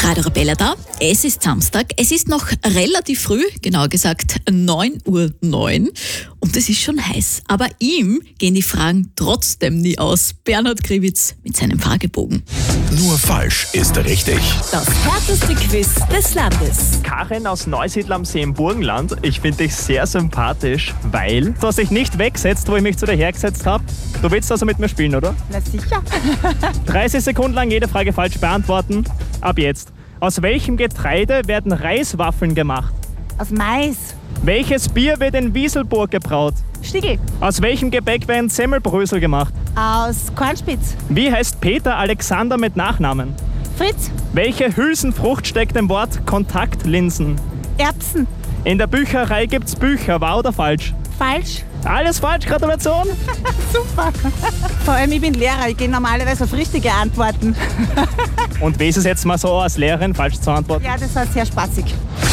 Radio Arabella da. Es ist Samstag. Es ist noch relativ früh, genauer gesagt 9:09 Uhr. Und es ist schon heiß. Aber ihm gehen die Fragen trotzdem nie aus. Bernhard Kriwitz mit seinem Fragebogen. Nur falsch ist richtig. Das härteste Quiz des Landes. Karin aus Neusiedl am See im Burgenland. Ich finde dich sehr sympathisch, weil du hast dich nicht weggesetzt, wo ich mich zu dir hergesetzt habe. Du willst also mit mir spielen, oder? Na sicher. 30 Sekunden lang jede Frage falsch beantworten. Ab jetzt. Aus welchem Getreide werden Reiswaffeln gemacht? Aus Mais. Welches Bier wird in Wieselburg gebraut? Stiegel. Aus welchem Gebäck werden Semmelbrösel gemacht? Aus Kornspitz. Wie heißt Peter Alexander mit Nachnamen? Fritz. Welche Hülsenfrucht steckt im Wort Kontaktlinsen? Erbsen. In der Bücherei gibt's Bücher, wahr oder falsch? Falsch. Alles falsch, Gratulation! Super. Vor allem, ich bin Lehrer. Ich gehe normalerweise auf richtige Antworten. Und wie ist es jetzt mal so als Lehrerin, falsch zu antworten? Ja, das war sehr spaßig.